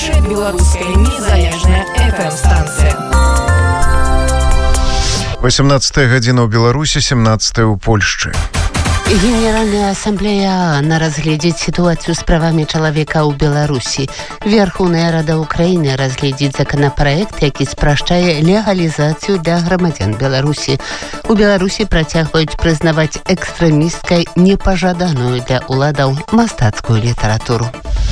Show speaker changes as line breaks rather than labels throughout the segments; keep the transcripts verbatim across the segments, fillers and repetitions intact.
Першая белорусская незалежная эф эм-станция.
восемнадцатая гадзіна ў Беларусі, семнадцатая ў Польшчы.
Генеральная ассамблея ООН разгледзіць ситуацию с правами человека ў Беларусі. Верховная Рада Украины разгледзіць законопроект, які спрашчае легалізацыю для грамадзян Беларусі. У Беларусі працягваюць прызнаваць экстрэмісткай непажаданую для уладаў мастацкую літаратуру.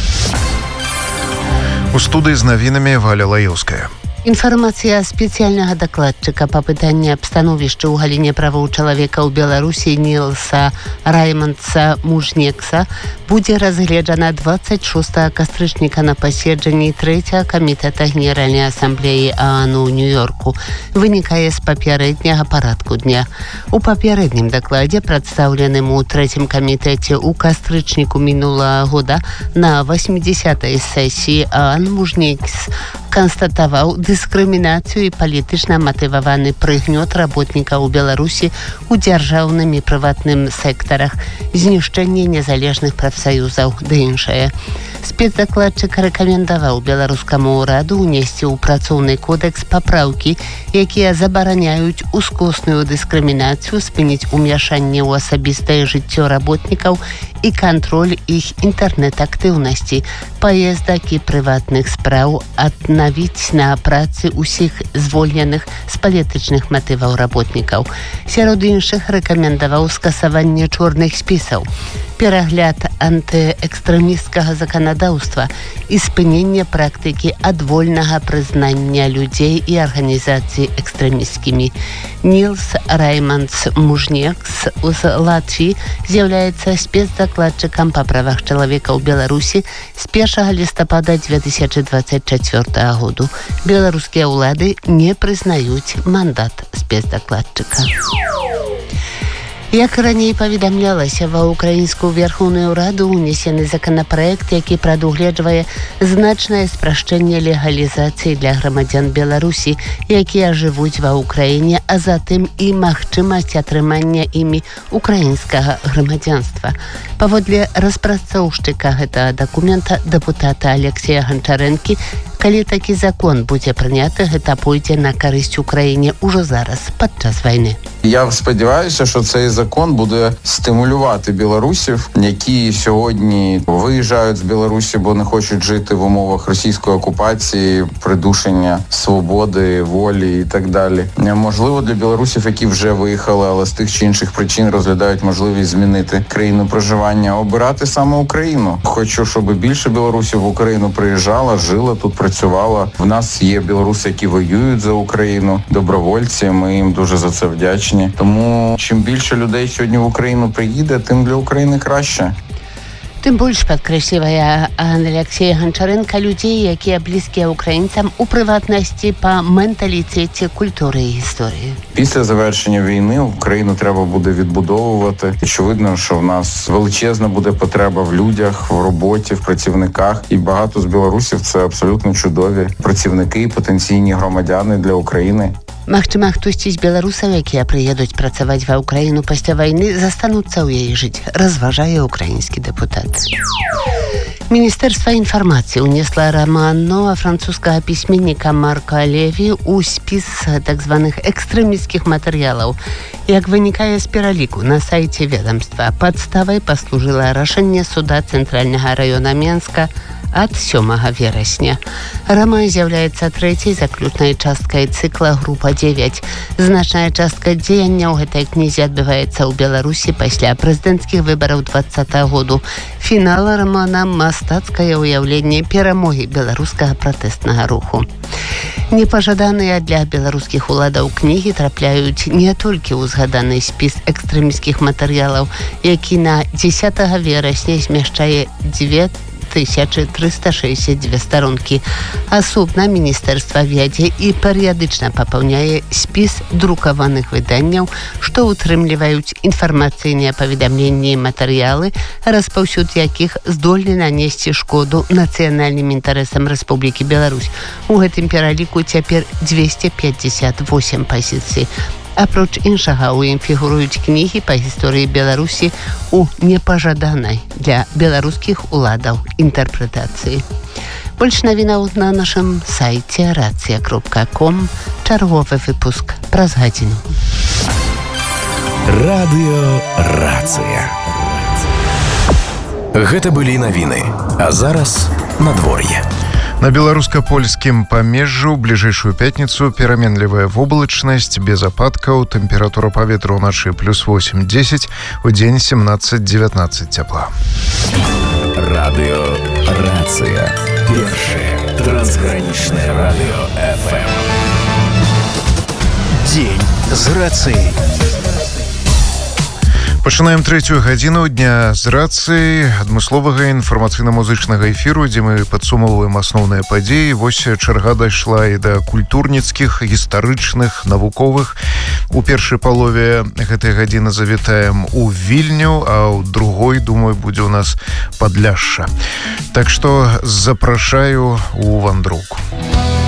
У студыі з навінамі Валя Лаёўская.
Інфармацыя спецыяльнага дакладчыка па пытанні аб становішчы ў галіне правоў чалавека ў Беларусі Нілса Раймандса Мужнекса будзе разгледжана двадцать шостага кастрычніка на паседжанні трэцяга камітэта Генеральнай асамблеі ООН у Нью-Йорку. Вынікае з папярэдняга парадку дня. У папярэднім дакладзе, прадстаўленым у трэцім камітэце ў кастрычніку мінулага года на восьмидесятай сесіі ООН, Мужнекс констатаваў дыскрымінацыю і палітычна матываваны прыгнёт работнікаў у Беларусі у дзяржаўным і прыватным сектарах, знішчэнне незалежных прафсаюзаў ды іншае. Спецдакладчык рэкамендаваў беларускаму ўраду ўнесці ў працоўны кодэкс папраўкі, якія забараняюць ускосную дыскрымінацыю, спыніць умяшанне ў асабістае жыццё работнікаў і кантроль іх інтэрнэт-актыўнасці, паездак і прыватных спраў, аднавіць на працы ўсіх звольненых з палітычных матываў работнікаў. Сярод іншых рэкамендаваў скасаванне чорных спісаў, перагляд антыэкстрэмісцкага заканадаўства і спыненне практыкі адвольнага прызнання людзей і арганізацый экстрэмісцкімі. Нілс Раймандс Мужнекс з Латвіі з'яўляецца спецдакладчыкам па правах чалавека ў Беларусі з першага лістапада дзве тысячы дваццаць чацвёртага году. Беларускія ўлады не прызнаюць мандат спецдакладчыка. Як раней паведамлялася, ва ўкраінскую Верховную Раду ўнесены законапраект, які прадугледжвае значнае спрашчэнне легалізацыі для грамадзян Беларусі, якія жывуць ва ўкраіне, а затым і магчымасць атрымання імі украінскага грамадзянства. Паводле распрацоўшчыка гэтага дакумента, дэпутата Алексея Ганчарэнкі, калі такі закон будзе прыняты, гэта пойдзе на карысць Україні ўжо зараз, падчас вайны.
Я сподіваюся, що цей закон буде стимулювати білорусів, які сьогодні виїжджають з Білорусі, бо не хочуть жити в умовах російської окупації, придушення свободи, волі і так далі. Можливо, для білорусів, які вже виїхали, але з тих чи інших причин розглядають можливість змінити країну проживання, обирати саме Україну. Хочу, щоб більше білорусів в Україну приїжджало, жило тут, працювало. В нас є білоруси, які воюють за Україну, добровольці, ми їм дуже за це вдячні. Тому чим більше людей сьогодні в Україну приїде, тим для України краще.
Тым больш падкрэслівае Алексея Ганчарэнка людзей, якія блізкія украінцам, у прыватнасці па менталітэце, культуры і гісторыі.
Після завершення війни Україну треба буде відбудовувати. Очевидно, що в нас величезна буде потреба в людях, в роботі, в працівниках. І багато з білорусів це абсолютно чудові працівники і потенційні громадяни для України.
Магчыма, хтосьці з беларусаў, якія прыедуць працаваць ва ўкраіну пасля вайны, застануцца ў яе жыць, разважае украінскі дэпутат. Міністэрства інфармацыі ўнесла роман новага французскага пісьменніка Марка Леві ў спіс так званых экстрэмісцкіх матэрыялаў. Як вынікае з пераліку на сайце ведомства, падставай паслужыла рашэнне суда Цэнтральнага раёна Менска ад сёмага верасня. Роман з'яўляецца трэцяй заключнай часткай цыкла «Група дзевяць». Значная частка дзеяння ў гэтай кнізе адбываецца ў Беларусі пасля прэзідэнцкіх выбараў двадцатага году. Фінал романа – мастацкае ўяўленне перамогі беларускага пратэстнага руху. Непажаданыя для беларускіх уладаў кнігі трапляюць не толькі ў згаданы спіс экстрэмісцкіх матэрыялаў, які на дзесятага верасня змяшчае дзве тысячи триста шестьдесят две сторонки. Асобна міністэрства вядзе і перыядычна папаўняе спіс друкаваных выданняў, што утрымліваюць інфармацыйныя паведамленні і матэрыялы, распаўсюд якіх здольны нанесці шкоду нацыянальным інтарэсам Рэспублікі Беларусь. У гэтым пераліку цяпер двести пятьдесят восемь пазіцый. Апроч іншага, у ім фігуруюць кнігі па гісторыі Беларусі ў непажаданай для беларускіх уладаў інтэрпрэтацыі. Больш навінаў на нашым сайце рацыя кропка ком. Чарговы выпуск праз гадзіну.
Радыё Рацыя. Гэта былі навіны, а зараз надвор'е.
На беларуска-польскім памежжу ў бліжэйшую пятніцу пераменлівая воблачнасць, без ападкаў, тэмпература паветра ўначы плюс восемь дзесяць, у дзень семнадцать девятнадцать цяпла.
Радыё Рацыя. Першае трансгранічнае радыё эф эм. Дзень з рацыяй.
Пачынаем трэцюю гадзіну дня з рацыі, адмысловага інфармацыйна-музычнага эфіру, дзе мы падсумоўваем асноўныя падзеі. Вось чарга дайшла і да культурніцкіх, гістарычных, навуковых. У першай палове гэтай гадзіны завітаем у Вільню, а ў другой, думаю, будзе ў нас Падляшша. Так што запрашаю у вандроўку.